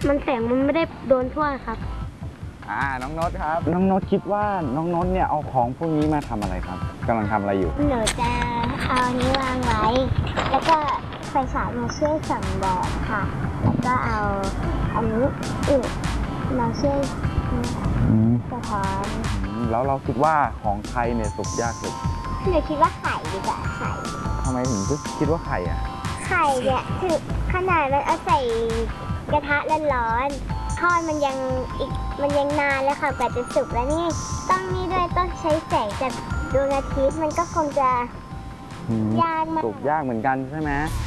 มันแสงมันไม่ได้โดนทั่วครับน้องโน้ตครับน้องโน้ตคิดว่าน้องโน้ตเนี่ยเอาของพวกนี้มาทำอะไรครับกำลังทำอะไรอยู่หนูจะเอาอันนี้วางไว้ แล้วก็ไฟฉายมาช่วยส่องแดดค่ะแล้วก็เอาอันนี้มาช่วยสะท้อนแล้วเราคิดว่าของใครเนี่ยสุกยากสุดหนูคิดว่าไข่ดีกว่าไข่ทำไมถึงคิดว่าไข่อ่ะไข่เนี่ยคือขนาดมันเอาใส่กระทะร้อนๆทอดมันยังนานเลยค่ะกว่าจะสุกแล้วนี่ต้องนี่ด้วยต้องใช้แสงจากดวงอาทิตย์มันก็คงจะยากมากสุกยากเหมือนกันใช่ไหม